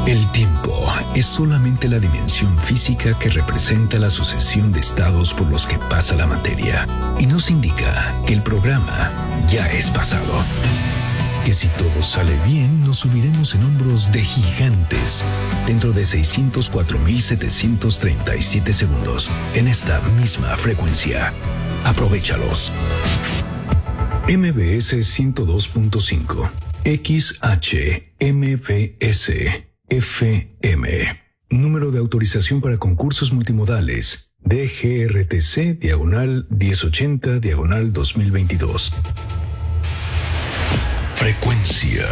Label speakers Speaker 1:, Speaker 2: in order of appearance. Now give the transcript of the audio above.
Speaker 1: El tiempo es solamente la dimensión física que representa la sucesión de estados por los que pasa la materia, y nos indica que el programa ya es pasado. Que si todo sale bien, nos subiremos en hombros de gigantes dentro de 604.737 segundos en esta misma frecuencia. Aprovéchalos. MBS 102.5 XHMBS FM. Número de autorización para concursos multimodales. DGRTC/1080/2022. Frecuencia